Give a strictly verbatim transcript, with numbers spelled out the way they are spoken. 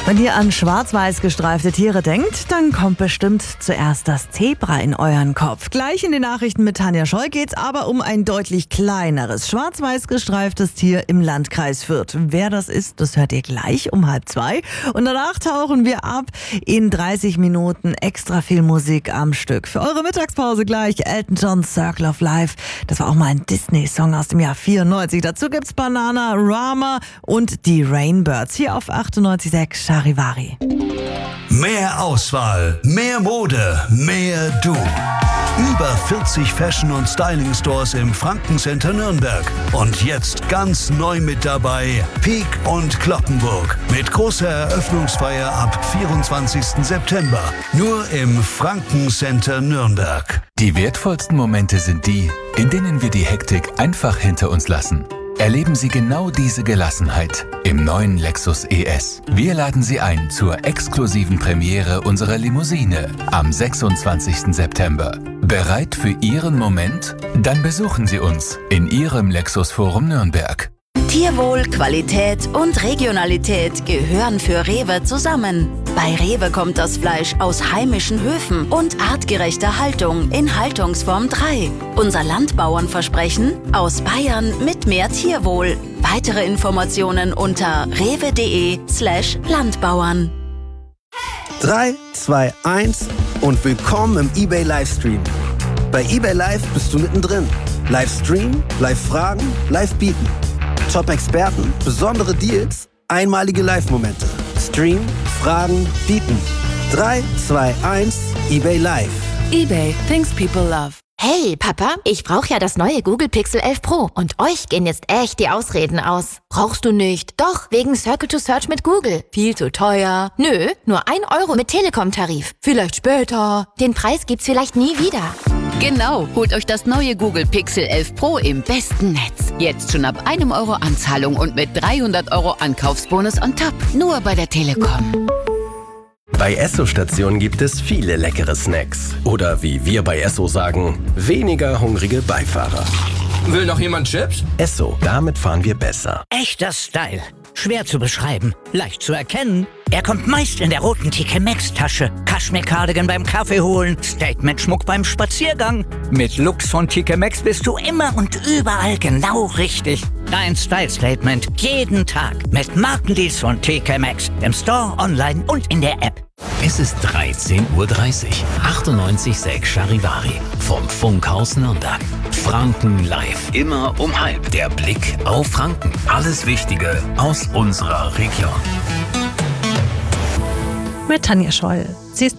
Wenn ihr an schwarz-weiß gestreifte Tiere denkt, dann kommt bestimmt zuerst das Zebra in euren Kopf. Gleich in den Nachrichten mit Tanja Scholl geht's aber um ein deutlich kleineres, schwarz-weiß gestreiftes Tier im Landkreis Fürth. Wer das ist, das hört ihr gleich um halb zwei. Und danach tauchen wir ab in dreißig Minuten extra viel Musik am Stück. Für eure Mittagspause gleich Elton John's Circle of Life. Das war auch mal ein Disney-Song aus dem Jahr vierundneunzig. Dazu gibt's Banana, Rama und die Rainbirds hier auf achtundneunzig Komma sechs Charivari. Mehr Auswahl, mehr Mode, mehr du. Über vierzig Fashion- und Styling-Stores im Franken-Center Nürnberg. Und jetzt ganz neu mit dabei Peek und Cloppenburg. Mit großer Eröffnungsfeier ab vierundzwanzigsten September. Nur im Franken-Center Nürnberg. Die wertvollsten Momente sind die, in denen wir die Hektik einfach hinter uns lassen. Erleben Sie genau diese Gelassenheit im neuen Lexus E S. Wir laden Sie ein zur exklusiven Premiere unserer Limousine am sechsundzwanzigsten September. Bereit für Ihren Moment? Dann besuchen Sie uns in Ihrem Lexus Forum Nürnberg. Tierwohl, Qualität und Regionalität gehören für Rewe zusammen. Bei Rewe kommt das Fleisch aus heimischen Höfen und artgerechter Haltung in Haltungsform drei. Unser Landbauernversprechen: aus Bayern mit mehr Tierwohl. Weitere Informationen unter rewe.de slash Landbauern. drei, zwei, eins und willkommen im eBay Livestream. Bei eBay Live bist du mittendrin. Livestream, Live-Fragen, Live-Bieten. Top-Experten, besondere Deals, einmalige Live-Momente. Stream, Fragen, Bieten. drei, zwei, eins, eBay Live. eBay, things people love. Hey, Papa, ich brauche ja das neue Google Pixel elf Pro und euch gehen jetzt echt die Ausreden aus. Brauchst du nicht? Doch, wegen Circle to Search mit Google. Viel zu teuer. Nö, nur ein Euro mit Telekom-Tarif. Vielleicht später. Den Preis gibt's vielleicht nie wieder. Genau, holt euch das neue Google Pixel elf Pro im besten Netz. Jetzt schon ab einem Euro Anzahlung und mit dreihundert Euro Ankaufsbonus on top. Nur bei der Telekom. Bei Esso-Stationen gibt es viele leckere Snacks. Oder wie wir bei Esso sagen, weniger hungrige Beifahrer. Will noch jemand Chips? Esso, damit fahren wir besser. Echter Style. Schwer zu beschreiben, leicht zu erkennen. Er kommt meist in der roten T K Maxx-Tasche. Kaschmir-Cardigan beim Kaffee holen, Statement-Schmuck beim Spaziergang. Mit Looks von T K Maxx bist du immer und überall genau richtig. Dein Style-Statement jeden Tag mit Markendeals von T K Maxx. Im Store, online und in der App. Es ist dreizehn Uhr dreißig. achtundneunzig Komma sechs Charivari. Vom Funkhaus Nürnberg. Franken live. Immer um halb. Der Blick auf Franken. Alles Wichtige aus unserer Region. Mit Tanja Scholl. Sie ist